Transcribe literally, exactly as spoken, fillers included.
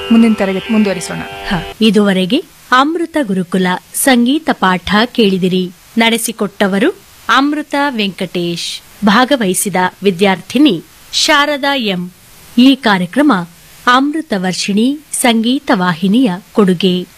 ಮುಂದಿನ ತರಗತಿ ಮುಂದುವರಿಸೋಣ. ಹ, ಇದುವರೆಗೆ ಅಮೃತ ಗುರುಕುಲ ಸಂಗೀತ ಪಾಠ ಕೇಳಿದಿರಿ. ನಡೆಸಿಕೊಟ್ಟವರು ಅಮೃತ ವೆಂಕಟೇಶ್. ಭಾಗವಹಿಸಿದ ವಿದ್ಯಾರ್ಥಿನಿ ಶಾರದಾ ಎಂ. ಈ ಕಾರ್ಯಕ್ರಮ ಅಮೃತ ವರ್ಷಿಣಿ ಸಂಗೀತ ವಾಹಿನಿಯ ಕೊಡುಗೆ.